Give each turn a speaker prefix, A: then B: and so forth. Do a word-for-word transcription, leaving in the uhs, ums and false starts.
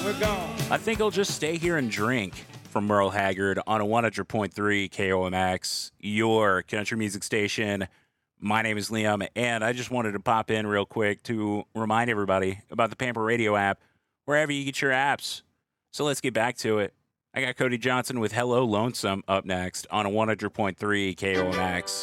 A: we're gone.
B: I think I'll just stay here and drink from Merle Haggard on a one hundred point three K O M X, your country music station. My name is Liam, and I just wanted to pop in real quick to remind everybody about the Pamper Radio app, wherever you get your apps. So let's get back to it. I got Cody Johnson with Hello Lonesome up next on a one hundred point three K O M X.